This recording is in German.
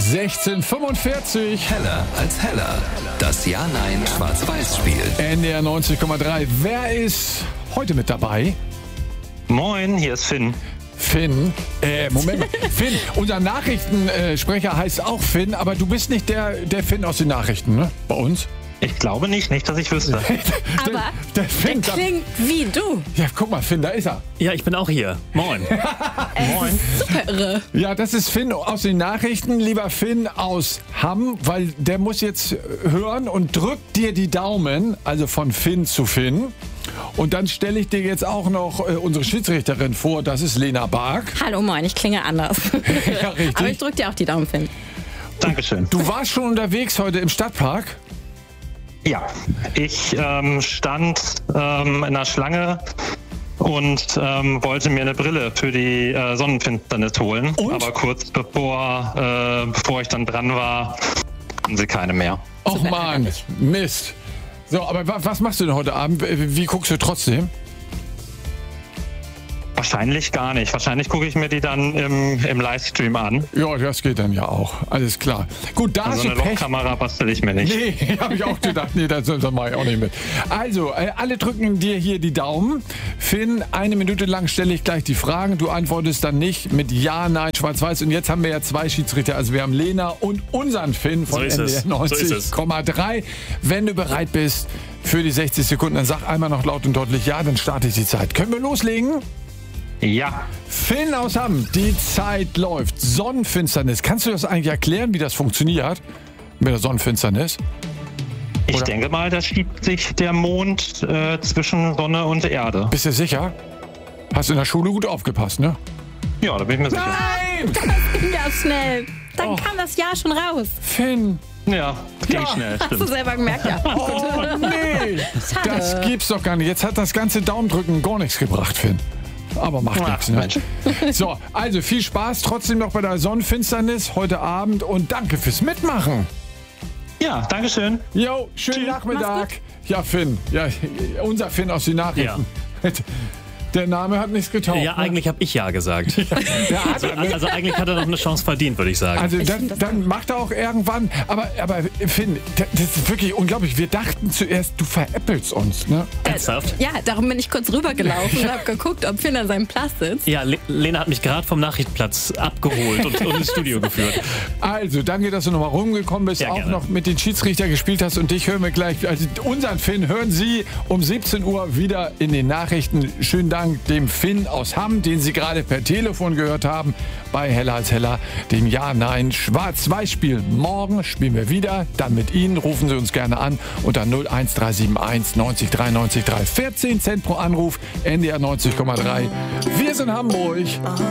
16:45. Heller als Heller. Das Ja-Nein-Schwarz-Weiß-Spiel. NDR 90,3. Wer ist heute mit dabei? Moin, hier ist Finn. Finn, Moment mal. Finn, unser Nachrichtensprecher heißt auch Finn, aber du bist nicht der Finn aus den Nachrichten, ne? Bei uns. Ich glaube nicht, dass ich wüsste. Aber der Finn klingt wie du. Ja, guck mal, Finn, da ist er. Ja, ich bin auch hier. Moin. Moin. Super irre. Ja, das ist Finn aus den Nachrichten. Lieber Finn aus Hamm, weil der muss jetzt hören und drückt dir die Daumen, also von Finn zu Finn. Und dann stelle ich dir jetzt auch noch unsere Schiedsrichterin vor, das ist Lena Bark. Hallo, moin, ich klinge anders. Ja, richtig. Aber ich drücke dir auch die Daumen, Finn. Dankeschön. Du warst schon unterwegs heute im Stadtpark? Ja, ich stand in einer Schlange und wollte mir eine Brille für die Sonnenfinsternis holen. Und? Aber kurz bevor ich dann dran war, hatten sie keine mehr. Och Mann, Mist. So, aber was machst du denn heute Abend? Wie guckst du trotzdem? Wahrscheinlich gar nicht. Wahrscheinlich gucke ich mir die dann im Livestream an. Ja, das geht dann ja auch. Alles klar. Gut, da hast So du eine Pech. Lochkamera bastel ich mir nicht. Nee, habe ich auch gedacht. Nee, das mache ich auch nicht mit. Also, alle drücken dir hier die Daumen. Finn, 1 Minute lang stelle ich gleich die Fragen. Du antwortest dann nicht mit Ja, Nein, Schwarz-Weiß. Und jetzt haben wir ja 2 Schiedsrichter. Also wir haben Lena und unseren Finn von NDR 90,3. Wenn du bereit bist für die 60 Sekunden, dann sag einmal noch laut und deutlich Ja, dann starte ich die Zeit. Können wir loslegen? Ja, Finn aus Hamm, die Zeit läuft. Sonnenfinsternis. Kannst du das eigentlich erklären, wie das funktioniert mit der Sonnenfinsternis? ich denke mal, da schiebt sich der Mond zwischen Sonne und Erde. Bist du sicher? Hast du in der Schule gut aufgepasst, ne? Ja, da bin ich mir sicher. Nein! Das ging ja schnell. Dann kam das Ja schon raus. Finn! Ja, ging Ja. schnell, Hast du stimmt. selber gemerkt, ja. Oh nee! Schade. Das gibt's doch gar nicht. Jetzt hat das ganze Daumendrücken gar nichts gebracht, Finn. Aber macht Ach, nichts, ne? Mensch. So, also viel Spaß trotzdem noch bei der Sonnenfinsternis heute Abend und danke fürs Mitmachen. Ja, dankeschön. Jo, schönen Nachmittag. Ja, Finn. Ja, unser Finn aus den Nachrichten. Der Name hat nichts getaugt. Ja, eigentlich habe ich Ja gesagt. Ja, Also eigentlich hat er noch eine Chance verdient, würde ich sagen. also find das dann macht er auch irgendwann. Aber Finn, das ist wirklich unglaublich. Wir dachten zuerst, du veräppelst uns, ne? Ernsthaft? Ja, darum bin ich kurz rübergelaufen und habe geguckt, ob Finn an seinem Platz sitzt. Ja, Lena hat mich gerade vom Nachrichtenplatz abgeholt und ins Studio geführt. Also, danke, dass du nochmal rumgekommen bist, Ja, auch gerne. noch mit den Schiedsrichter gespielt hast. Und dich hören wir gleich, also unseren Finn hören Sie um 17 Uhr wieder in den Nachrichten. Schönen Dank dem Finn aus Hamm, den Sie gerade per Telefon gehört haben, bei Heller als Heller, dem Ja-Nein-Schwarz-Weiß-Spiel. Morgen spielen wir wieder, dann mit Ihnen. Rufen Sie uns gerne an unter 01371 90 93 3. 14 Cent pro Anruf, NDR 90,3. Wir sind Hamburg.